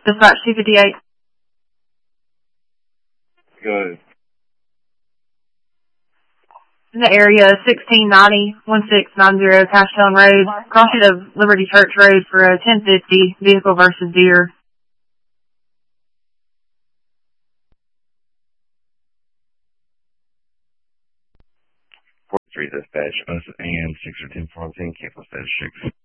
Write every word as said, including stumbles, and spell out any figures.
Dispatch two fifty-eight. Good. In the area, sixteen ninety, sixteen ninety Cashtown Road, crossing of Liberty Church Road for a ten fifty vehicle versus deer. four three dispatch, us and six or ten fourteen, cancel status six.